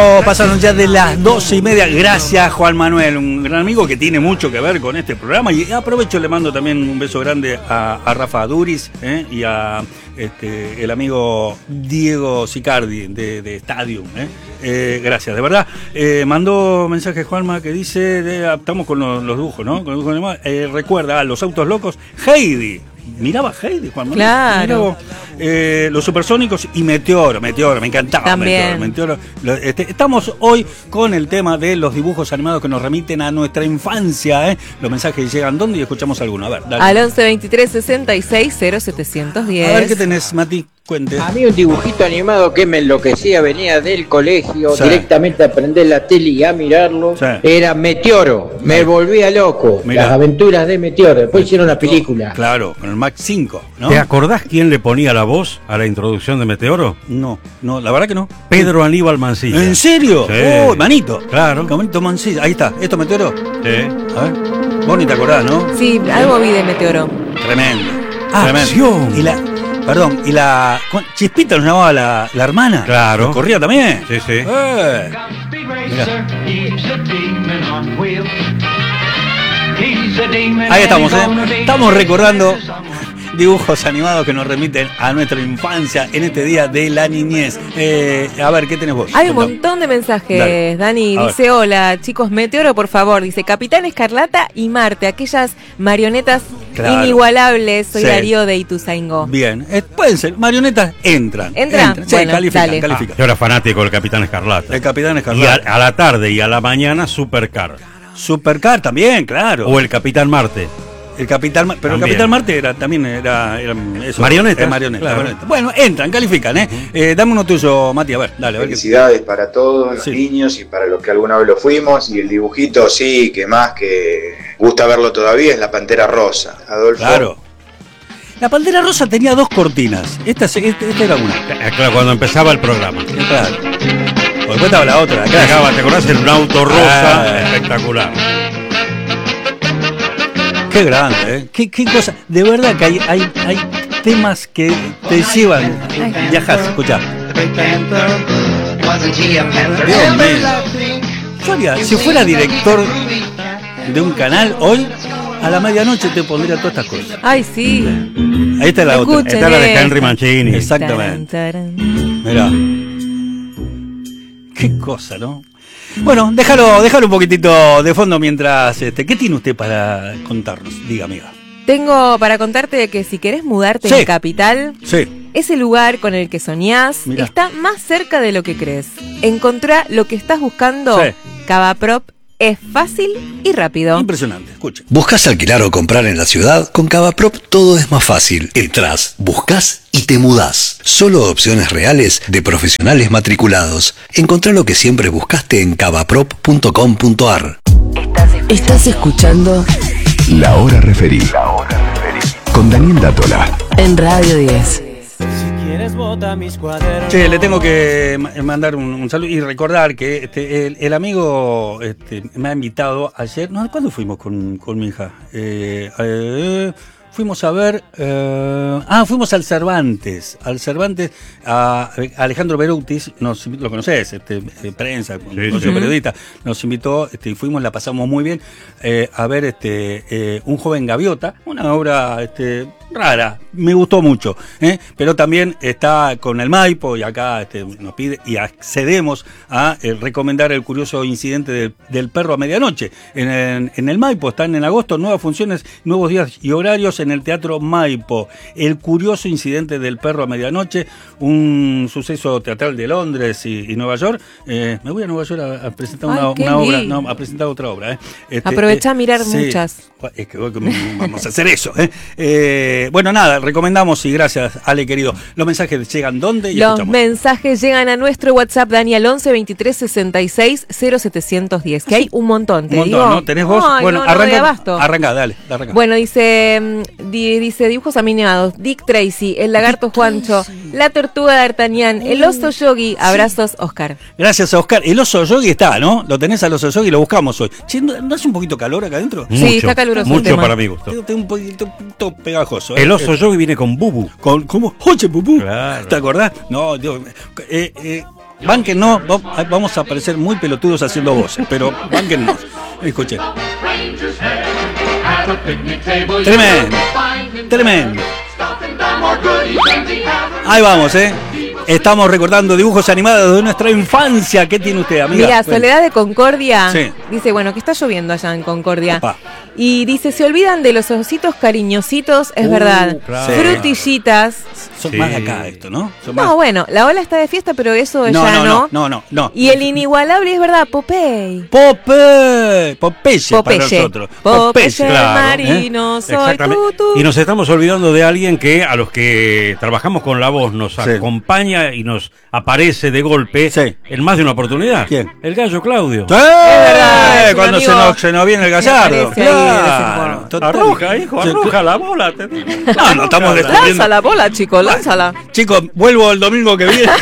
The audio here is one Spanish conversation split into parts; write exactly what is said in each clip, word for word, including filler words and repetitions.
Pasaron ya de las doce y media. Gracias, Juan Manuel, un gran amigo que tiene mucho que ver con este programa. Y aprovecho, le mando también un beso grande a, a Rafa Duris ¿eh? y a este, el amigo Diego Sicardi de, de Stadium. ¿eh? Eh, gracias, de verdad. Eh, mandó mensaje Juanma que dice: de, estamos con los, los dibujos, ¿no? Con los dibujos eh, recuerda a Los Autos Locos, Heidi. Miraba Heidi, Juan Manuel. Claro. Miraba, eh, los Supersónicos y Meteoro, Meteoro, me encantaba. También. Meteoro, Meteoro. Este, estamos hoy con el tema de los dibujos animados que nos remiten a nuestra infancia. ¿eh? Los mensajes llegan ¿dónde? Y escuchamos alguno. A ver, dale. Al once veintitrés sesenta y seis cero setecientos diez. A ver, ¿qué tenés, Mati? Cuente. A mí un dibujito animado que me enloquecía, venía del colegio, sí. directamente a prender la tele y a mirarlo, sí. era Meteoro, me sí. volvía loco, Mirá. Las aventuras de Meteoro, después hicieron una película. Claro, con el Max cinco, ¿no? ¿Te acordás quién le ponía la voz a la introducción de Meteoro? No, no, la verdad que no. Pedro Aníbal Mancilla. ¿En serio? Sí. Oh, manito. Claro. Manito Mancilla, ahí está, ¿esto Meteoro? Sí. A ver, vos ni te acordás, ¿no? Sí, algo vi de Meteoro. Tremendo. ¡Acción! Tremendo. Y la... Perdón, y la... Chispita nos llamaba la, la hermana. Claro. ¿Nos corría también? Sí, sí. Eh. Ahí estamos, ¿eh? Estamos recordando dibujos animados que nos remiten a nuestra infancia en este día de la niñez. Eh, a ver, ¿qué tenés vos? Hay un montón de mensajes. Dale. Dani a dice, ver. Hola, chicos, Meteoro, por favor. Dice, Capitán Escarlata y Marte, aquellas marionetas claro. inigualables. Soy sí. Darío de Ituzaingó. Bien, eh, pueden ser, marionetas entran. ¿Entran? entran. Sí, bueno, califican, dale. califican. Ah, yo era fanático del Capitán Escarlata. El Capitán Y Escarlata. a, a la tarde y a la mañana, Supercar. Supercar también, claro. O el Capitán Marte. El Capitán Marte, pero también. el Capitán Marte era también era, era eso, marioneta, marioneta, claro. marioneta. Bueno, entran, califican, ¿eh? Uh-huh. eh dame uno tuyo, Mati, a ver, dale, a ver. Felicidades qué... para todos los sí. niños y para los que alguna vez lo fuimos. Y el dibujito, sí, que más que gusta verlo todavía es la Pantera Rosa. Adolfo. Claro. La Pantera Rosa tenía dos cortinas. Esta, esta, esta era una. Claro, cuando empezaba el programa. Claro. Después estaba la otra. Acá acaba, ¿te acordás? En un auto rosa. Ah, espectacular. Qué grande, ¿eh? Qué, qué cosa. De verdad que hay, hay, hay temas que te llevan. Viajas, escuchá. Dios mío. Yo haría, si fuera director de un canal hoy, a la medianoche te pondría todas estas cosas. Ay, sí. Ahí está la Escuchen otra. Esta es la de Henry Mancini. Exactamente. Mirá. Qué cosa, ¿no? Bueno, déjalo, déjalo un poquitito de fondo mientras... Este, ¿qué tiene usted para contarnos? Diga, amiga. Tengo para contarte que si querés mudarte sí. en Capital, sí. ese lugar con el que soñás Mirá. está más cerca de lo que crees. Encontrá lo que estás buscando. Sí. Cavaprop es fácil y rápido. Impresionante, escuche. ¿Buscas alquilar o comprar en la ciudad? Con Cavaprop todo es más fácil. Entrás, buscás y te mudás. Solo opciones reales de profesionales matriculados. Encontrá lo que siempre buscaste en cavaprop punto com punto ar. Estás escuchando La Hora Referí. La Hora Referí. Con Daniel Dátola. En Radio diez. Che, le tengo que mandar un, un saludo y recordar que este, el, el amigo este, me ha invitado ayer. No, ¿cuándo fuimos con, con mi hija? Eh, eh, fuimos a ver. Eh, ah, fuimos al Cervantes. Al Cervantes, a Alejandro Berutis, nos, lo conocés, este, prensa, sí, sí. periodista, nos invitó este, y fuimos, la pasamos muy bien eh, a ver este, eh, Un joven gaviota, una obra. Este, rara, me gustó mucho, ¿eh? Pero también está con el Maipo y acá este, nos pide y accedemos a eh, recomendar el curioso incidente de, del perro a medianoche. En el, en el Maipo están en agosto nuevas funciones, nuevos días y horarios en el Teatro Maipo. El curioso incidente del perro a medianoche, un suceso teatral de Londres y, y Nueva York. Eh, me voy a Nueva York a, a presentar Ay, una, una obra, no, a presentar otra obra. ¿eh? Este, Aprovechá eh, a mirar sí, muchas. Es que vamos a hacer eso, ¿eh? Eh, bueno, nada, recomendamos y gracias, Ale, querido. Los mensajes llegan ¿dónde? Y Los escuchamos. mensajes llegan a nuestro WhatsApp, Daniel, once veintitrés sesenta y seis cero setecientos diez, que hay un montón, te un montón, digo. ¿no? ¿Tenés vos? Ay, bueno, no, arranca, no arranca, dale, arranca. Bueno, dice, di, dice dibujos animados, Dick Tracy, el lagarto Dick Juancho, Tracy. La tortuga de D'Artagnan, el oso Yogi, abrazos, sí. Oscar. Gracias a Oscar. El oso Yogi está, ¿no? Lo tenés al oso Yogi, lo buscamos hoy. Che, ¿no hace un poquito calor acá adentro? Sí, mucho, está caluroso. Mucho para mí gusto. Tengo un poquito, un poquito pegajoso. ¿eh? El oso Yogi viene con Bubu. Con, ¿Cómo? Oye, Bubu. Claro. ¿Te acordás? No, Dios. Eh, eh, bánquennos, vamos a parecer muy pelotudos haciendo voces, pero bánquennos. Escuchen. Tremendo, tremendo. Ahí vamos, ¿eh? Estamos recordando dibujos animados de nuestra infancia. ¿Qué tiene usted, amiga? Mira, Soledad de Concordia sí. dice, bueno, que está lloviendo allá en Concordia. Opa. Y dice, se olvidan de los ositos cariñositos, es uh, verdad. Claro. Frutillitas. Son sí. más de acá esto, ¿no? Son no, más... bueno, la ola está de fiesta, pero eso no, ya no. no. No, no, no. Y el inigualable es verdad, Popeye. Popeye. Popeye, Popeye para nosotros. Popeye, Popeye claro, marino, ¿eh? soy tú, tú. Y nos estamos olvidando de alguien que a los que trabajamos con la voz nos sí. acompaña y nos aparece de golpe sí. en más de una oportunidad. ¿Quién? El gallo Claudio. ¡Sí! Es cuando se nos, se nos viene el gallardo. Claro. Arroja, hijo, arroja la bola. Te... No, no estamos descubriendo. Lanza la bola, chico, lánzala. Chicos, vuelvo el domingo que viene.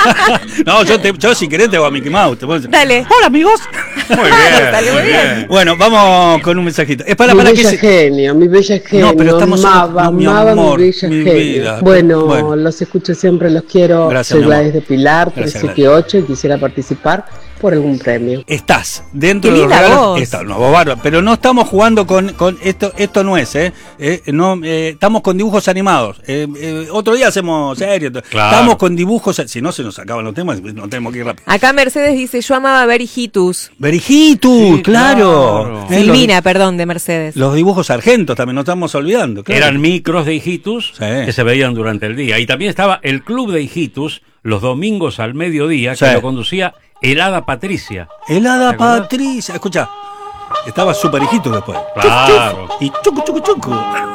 No, yo, te, yo si querés te voy a Mickey Mouse. Te Dale. Hola, amigos. Muy bien, muy bien. Bueno, vamos con un mensajito. Es para, mi para bella que se... genio, mi bella genio. No, pero estamos amaba, no, mi amaba amor, mi bella mi genio. vida. Bueno, bueno, los escucho siempre, los quiero. Gracias, Soy Gladys de Pilar, Gracias, tres siete ocho, y quisiera participar por algún premio. Estás dentro Qué de los linda regalos. voz. Está, no, bárbaro, pero no estamos jugando con, con esto, esto no es, ¿eh? eh no, eh, estamos con dibujos animados. Eh, eh, otro día hacemos serio. Claro. Estamos con dibujos, si no se nos acaban los temas, no tenemos que ir rápido. Acá Mercedes dice, yo amaba Berijitus. Berijitus, sí, claro. claro. Silvina, eh, los, perdón, de Mercedes. Los dibujos argentos también, no estamos olvidando. Claro. Eran micros de hijitus sí. que se veían durante el día. Y también estaba el club de hijitus los domingos al mediodía, sí. que lo conducía Helada Patricia. Helada Patricia. Escucha, estaba super hijito después. Claro. Y chucu, chucu, chucu.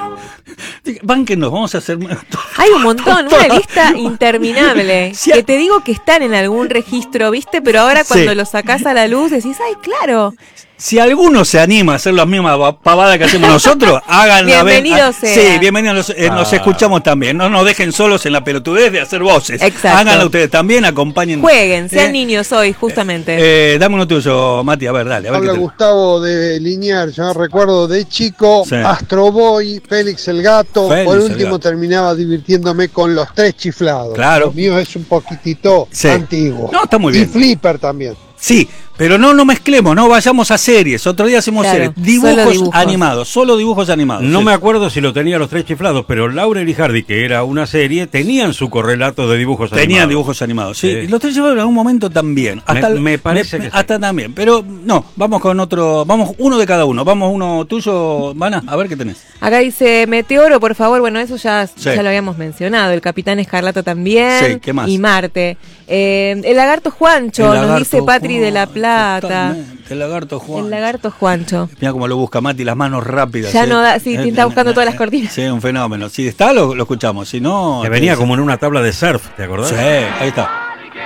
Bánquenos, vamos a hacer. Hay un montón, una lista interminable. Sí, que te digo que están en algún registro, ¿viste? Pero ahora cuando sí. los sacás a la luz decís, ¡ay, claro! Si alguno se anima a hacer las mismas pavadas que hacemos nosotros, háganla. Bienvenidos sea. Sí, bienvenidos. Eh, ah. Nos escuchamos también. No nos dejen solos en la pelotudez de hacer voces. Exacto. Háganla ustedes también, acompañen. Jueguen, sean eh, niños hoy, justamente. Eh, eh, dame uno tuyo, Mati, a ver, dale. A ver. Habla Gustavo de Liniers. Yo recuerdo de chico, sí. Astro Boy, Félix el Gato. Félix Por último terminaba divirtiéndome con los tres chiflados. Claro. Los míos es un poquitito sí. antiguo. No, está muy bien. Y Flipper también. Sí, pero no no mezclemos, no vayamos a series. Otro día hacemos claro, series. Dibujos, solo dibujos animados, solo dibujos animados. No sí. me acuerdo si lo tenía los tres chiflados, pero Laura y Hardy, que era una serie, tenían su correlato de dibujos tenían animados. Tenían dibujos animados, sí. sí. Los tres chiflados en algún momento también. Hasta me, me parece me, que Hasta sí. también, pero no, vamos con otro, vamos uno de cada uno. Vamos uno tuyo, Vana, a ver qué tenés. Acá dice Meteoro, por favor, bueno, eso ya, sí. ya lo habíamos mencionado. El Capitán Escarlata también. Sí, ¿qué más? Y Marte. Eh, el Lagarto Juancho, el lagarto nos dice Patri Juan, de la Plata. Totalmente. El Lagarto Juancho. El Lagarto Juancho. Mira cómo lo busca Mati, las manos rápidas. Ya ¿eh? no da, sí, eh, está buscando eh, todas las cortinas. Sí, un fenómeno. Si está, lo, lo escuchamos. Si no. Que venía como en una tabla de surf, ¿te acordás? Sí, ahí está.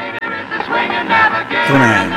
Tremendo.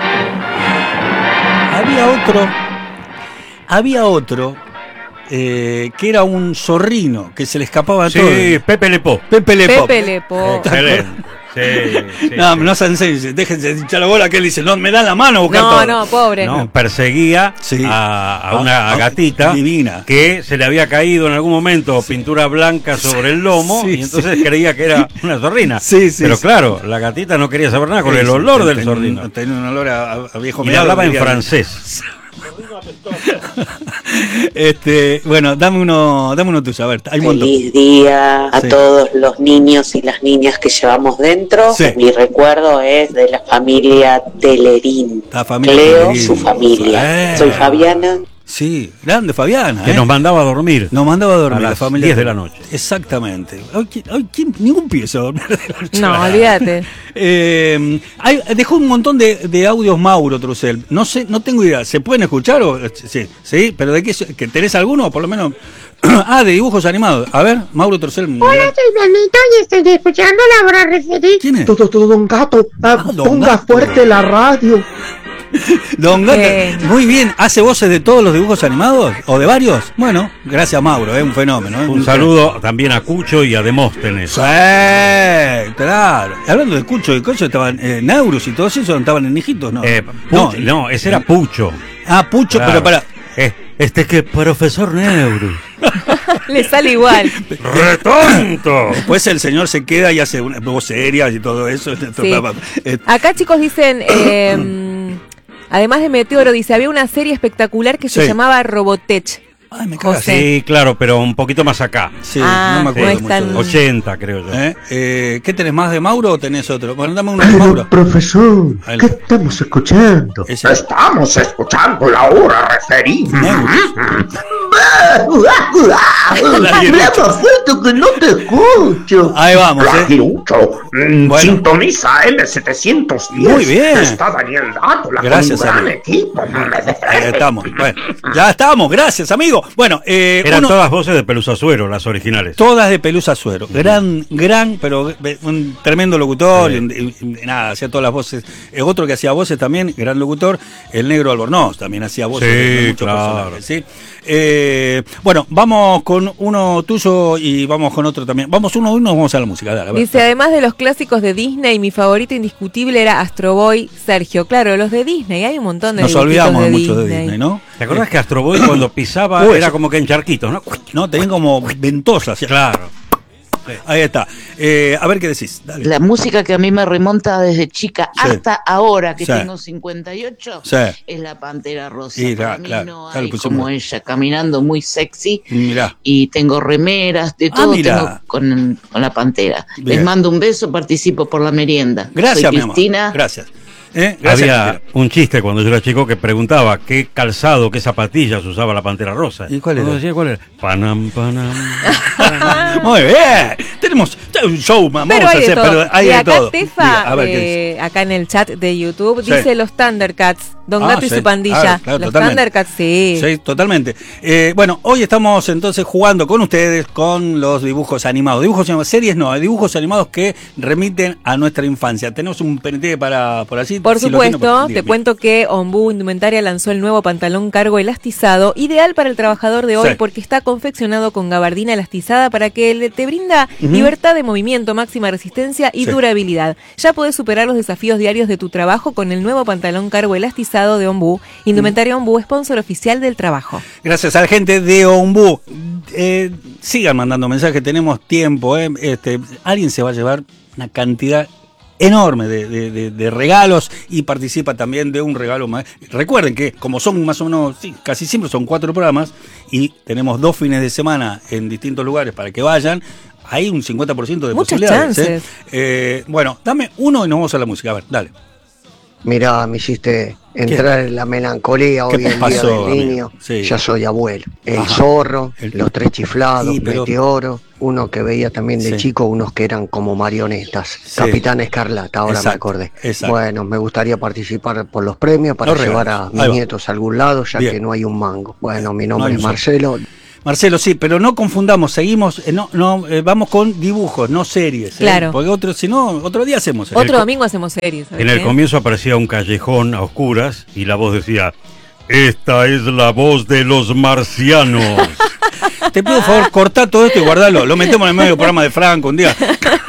Había otro. Había otro. Eh, que era un zorrino que se le escapaba a sí, todo. Sí, Pepe Lepó. Pepe Lepó. Pepe Lepó. Excelente. Sí, sí, no, sí. no se enseñen, déjense de hinchar la bola que él dice, no, me da la mano a buscar no, todo. No, no, pobre. No, perseguía sí. a, a una a, gatita divina que se le había caído en algún momento sí. pintura blanca sobre el lomo sí, y entonces sí. creía que era una zorrina. Sí, sí, Pero sí. claro, la gatita no quería saber nada con sí, el olor sí, del ten, zorrino. Tenía un olor a, a viejo y le hablaba en francés. Este, bueno, dame uno, dame uno tuyo, a ver, hay un montón. Feliz día a sí. todos los niños y las niñas que llevamos dentro. Sí. Mi recuerdo es de la familia Telerín. La familia Cleo, Telerín. Su familia. Eh. Soy Fabiana. Sí, grande Fabiana. Que ¿eh? nos mandaba a dormir. Nos mandaba a dormir a las la familia diez de la noche. Exactamente. Hoy, hoy, ¿quién, ningún pibe se va a dormir de la noche. No, olvídate. eh, hay, dejó un montón de, de audios Mauro Trussell. No sé, no tengo idea. ¿Se pueden escuchar? O, sí, sí, pero ¿de qué? ¿Que ¿Tenés alguno? Por lo menos. Ah, de dibujos animados. A ver, Mauro Trussell. Hola, soy Blanito y estoy escuchando la hora referir. ¿Quién es? Todo, todo, Don Gato. Ah, ah, don ponga Gato. Fuerte la radio. Don Gato, eh. muy bien, ¿hace voces de todos los dibujos animados? ¿O de varios? Bueno, gracias Mauro, es eh, un fenómeno. Eh. Un, un saludo fenómeno. También a Cucho y a Demóstenes. Sí, claro. Hablando de Cucho y Cucho, estaban eh, Naurus y todos esos estaban en hijitos, ¿no? Eh, Pucho, no, no, ese era Pucho. Ah, Pucho, claro. Pero para... Eh, Este que profesor Neuro. Le sale igual. ¡Retonto! Después el señor se queda y hace una voz seria y todo eso. Sí. Acá, chicos, dicen... Eh, además de Meteoro, dice, había una serie espectacular que se sí. llamaba Robotech. Ay, me cago. Sí, claro, pero un poquito más acá. Sí, ah, no me acuerdo mucho tan... de ochenta, creo yo. ¿Eh? Eh, ¿Qué tenés, más de Mauro o tenés otro? Bueno, dame uno de Mauro. Profesor, Ahí ¿qué estamos escuchando? Ese... Estamos escuchando la hora referida. Habla más fuerte que no te escucho. Ahí vamos, eh. Bueno. Sintoniza M setecientos diez. Muy bien. Está Daniel Dato, la gracias, con un gran amigo. equipo. Ahí estamos. Bueno, ya estamos, gracias, amigo. Bueno, eh, eran uno... todas voces de Pelusa Suero, las originales. Todas de Pelusa Suero. Gran, gran, pero un tremendo locutor. Sí. Y, y, y, nada, hacía todas las voces. Eh, otro que hacía voces también, gran locutor, el Negro Albornoz, también hacía voces sí, de muchos claro. personajes. ¿Sí? Eh, bueno, vamos con uno tuyo y vamos con otro también. Vamos uno uno, vamos a la música. Dale, a ver, dice, dale. además de los clásicos de Disney, mi favorito indiscutible era Astro Boy, Sergio. Claro, los de Disney, hay un montón de Nos olvidamos de mucho Disney. de Disney, ¿no? ¿Te acordás que Astro Boy cuando pisaba Uy, era como que en charquitos, ¿no? No, tenían como ventosas. Claro. Sí. Ahí está. Eh, a ver qué decís. Dale. La música que a mí me remonta desde chica sí. hasta ahora, que sí. tengo cincuenta y ocho, sí. es la Pantera Rosa. Sí, Para claro, mí claro, no claro, hay como ella, caminando muy sexy. Mirá. Y tengo remeras, de todo ah, tengo con, con la Pantera. Bien. Les mando un beso, participo por la merienda. Gracias, Soy Cristina. Gracias. ¿Eh? Había un chiste cuando yo era chico que preguntaba qué calzado, qué zapatillas usaba la Pantera Rosa. ¿Y cuál era? Decía, ¿cuál era? Panam, panam, panam. Muy bien. Tenemos un show, vamos pero a hay hacer, de todo. pero hay y de acá todo. Tefa, Diga, a ver, eh, acá en el chat de YouTube, sí. dice los Thundercats, Don ah, Gato sí. y su pandilla. Ah, claro, los totalmente. Thundercats, sí. Sí, totalmente. Eh, bueno, hoy estamos entonces jugando con ustedes con los dibujos animados. Dibujos animados, series no, dibujos animados que remiten a nuestra infancia. Tenemos un P N T para por allí. Por si supuesto, tiene, te cuento que Ombú Indumentaria lanzó el nuevo pantalón cargo elastizado, ideal para el trabajador de hoy sí. porque está confeccionado con gabardina elastizada para que te brinda uh-huh. libertad de movimiento, máxima resistencia y sí. durabilidad. Ya podés superar los desafíos diarios de tu trabajo con el nuevo pantalón cargo elastizado de Ombú. Indumentaria uh-huh. Ombú, sponsor oficial del trabajo. Gracias a la gente de Ombú. Eh, sigan mandando mensajes, tenemos tiempo. Eh. Este, alguien se va a llevar una cantidad enorme de, de, de, de regalos y participa también de un regalo más. Recuerden que como son más o menos, sí, casi siempre son cuatro programas y tenemos dos fines de semana en distintos lugares para que vayan, hay un cincuenta por ciento de muchas posibilidades. Chances. ¿eh? Eh, bueno, dame uno y nos vamos a la música. A ver, dale. Mirá, me hiciste entrar ¿Qué? en la melancolía hoy en día del niño. Sí. Ya soy abuelo. El Ajá. zorro, el... los tres chiflados, sí, pero... Meteoro, uno que veía también de sí. chico, unos que eran como marionetas. Sí. Capitán Escarlata, ahora exacto, me acordé. Exacto. Bueno, me gustaría participar por los premios para no llevar a mis nietos a algún lado, ya Bien. que no hay un mango. Bueno, mi nombre no es Marcelo. Marcelo, sí, pero no confundamos, seguimos, eh, no, no, eh, vamos con dibujos, no series. Claro. Eh, porque otro, si no, otro día hacemos. Otro el, domingo hacemos series. En el comienzo aparecía un callejón a oscuras y la voz decía, esta es la voz de los marcianos. Te pido, por favor, cortá todo esto y guardalo. Lo metemos en el medio del programa de Franco un día.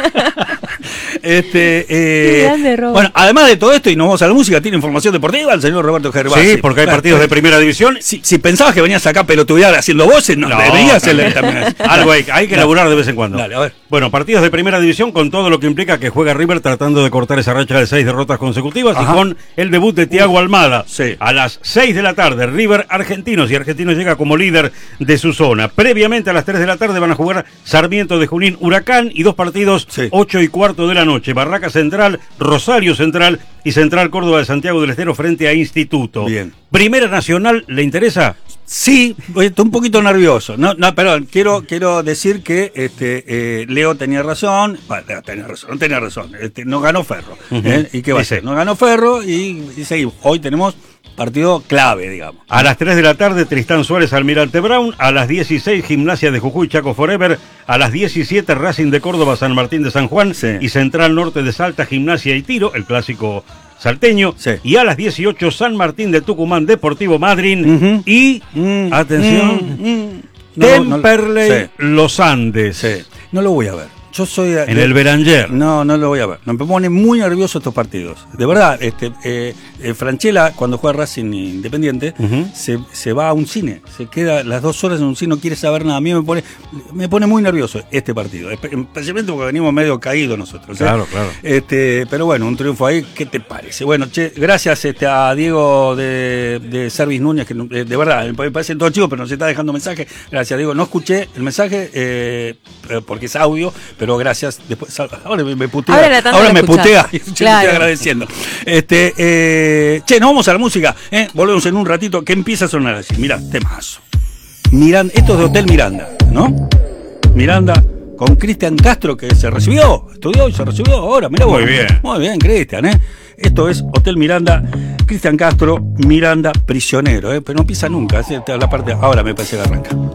Este, eh, bueno, además de todo esto, y nos vamos a la música, tiene información deportiva el señor Roberto Gervasi. Sí, porque hay partidos de primera división. Si, si pensabas que venías acá a pelotudear haciendo voces, no, no deberías hacerle también. Algo hay, hay que laburar de vez en cuando. Dale, a ver. Bueno, partidos de primera división con todo lo que implica que juega River tratando de cortar esa racha de seis derrotas consecutivas. Ajá. Y con el debut de Thiago Almada. Sí. A las seis de la tarde, River Argentinos, y Argentinos llega como líder de su zona. Previamente a las tres de la tarde van a jugar Sarmiento de Junín Huracán y dos partidos, sí. ocho y cuarto de la noche. Barraca Central, Rosario Central y Central Córdoba de Santiago del Estero frente a Instituto. Bien. ¿Primera Nacional le interesa? Sí, estoy un poquito nervioso. No, no, perdón, quiero, quiero decir que este, eh, Leo tenía razón. Bueno, Leo tenía razón, no tenía razón. Este, no ganó Ferro. Uh-huh. ¿eh? ¿Y qué va Dice. a hacer? No ganó Ferro y, y seguimos. Hoy tenemos partido clave, digamos. A las tres de la tarde, Tristán Suárez, Almirante Brown. A las dieciséis, Gimnasia de Jujuy, Chaco Forever. A las diecisiete, Racing de Córdoba, San Martín de San Juan. Sí. Y Central Norte de Salta, Gimnasia y Tiro, el clásico salteño. Sí. Y a las dieciocho, San Martín de Tucumán, Deportivo Madryn. Uh-huh. Y, uh-huh. atención, uh-huh. Temperley, no, no, sí. Los Andes. Sí. No lo voy a ver. Yo soy en de, el Beranger. No, no lo voy a ver. Me pone muy nervioso estos partidos. De verdad, este, eh, Eh, Franchella, cuando juega Racing Independiente, uh-huh. se, se va a un cine, se queda las dos horas en un cine, no quiere saber nada. A mí me pone, me pone muy nervioso este partido, especialmente porque venimos medio caídos nosotros. ¿eh? Claro, claro. Este, pero bueno, un triunfo ahí, ¿qué te parece? Bueno, che, gracias este, a Diego de, de Service Núñez, que de verdad, me parece todo chivo, pero nos está dejando mensaje. Gracias, Diego. No escuché el mensaje eh, porque es audio, pero gracias. Después, ahora me putea. Ahora, ahora me putea. Claro. Estoy agradeciendo. Este, eh, che, nos vamos a la música. ¿eh? Volvemos en un ratito que empieza a sonar así. Mirá, temazo. Miranda, esto es de Hotel Miranda, ¿no? Miranda con Cristian Castro, que se recibió, estudió y se recibió ahora. Mirá vos. Muy bien. Muy bien, Cristian, ¿eh? Esto es Hotel Miranda, Cristian Castro, Miranda, prisionero, ¿eh? Pero no empieza nunca. ¿eh? La parte, ahora me parece que arranca.